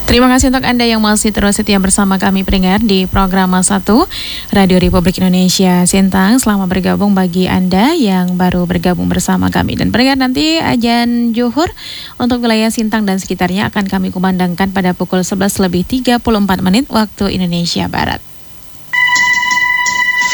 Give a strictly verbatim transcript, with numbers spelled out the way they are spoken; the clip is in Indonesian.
Terima kasih untuk Anda yang masih terus setia bersama kami pendengar di program satu Radio Republik Indonesia. Sintang, selamat bergabung bagi Anda yang baru bergabung bersama kami. Dan pendengar, nanti azan Zuhur untuk wilayah Sintang dan sekitarnya akan kami kumandangkan pada pukul sebelas lebih tiga puluh empat menit waktu Indonesia Barat.